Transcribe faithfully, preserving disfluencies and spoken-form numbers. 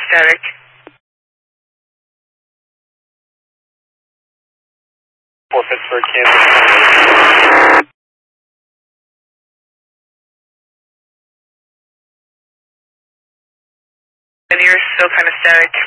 static. For Pittsburgh, Kansas. And you're still kind of static.